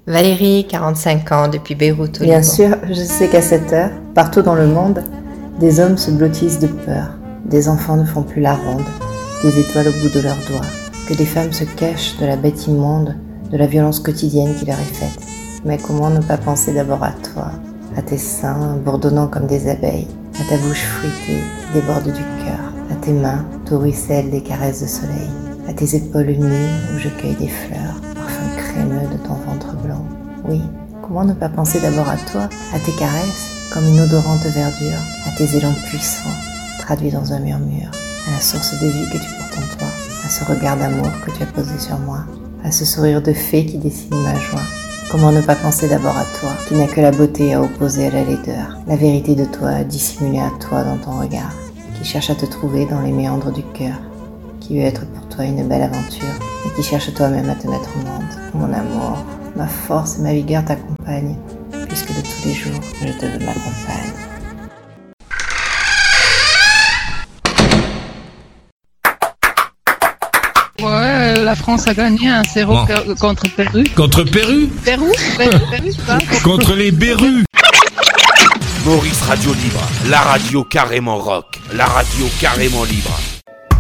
Valérie, 45 ans, depuis Beyrouth au Liban. Bien sûr, je sais qu'à cette heure, partout dans le monde, des hommes se blottissent de peur, des enfants ne font plus la ronde, des étoiles au bout de leurs doigts, que des femmes se cachent de la bête immonde, de la violence quotidienne qui leur est faite. Mais comment ne pas penser d'abord à toi, à tes seins bourdonnant comme des abeilles, à ta bouche fruitée qui déborde du cœur, à tes mains d'où ruissellent des caresses de soleil, à tes épaules nues où je cueille des fleurs, parfum crémeux de ton ventre blanc. Oui, comment ne pas penser d'abord à toi, à tes caresses, comme une odorante verdure, à tes élans puissants, traduits dans un murmure, à la source de vie que tu portes en toi, à ce regard d'amour que tu as posé sur moi, à ce sourire de fée qui dessine ma joie. Comment ne pas penser d'abord à toi, qui n'a que la beauté à opposer à la laideur, la vérité de toi dissimulée à toi dans ton regard, qui cherche à te trouver dans les méandres du cœur, qui veut être pour toi une belle aventure, et qui cherche toi-même à te mettre au monde. Mon amour, ma force et ma vigueur t'accompagnent, puisque de tous les jours, je te veux ma compagne. Ouais, la France a gagné 1-0 Bon. contre Pérou. Contre Pérou? Pérou, c'est ça. Contre les Bérus? Maurice Radio Libre, la radio carrément rock, la radio carrément libre.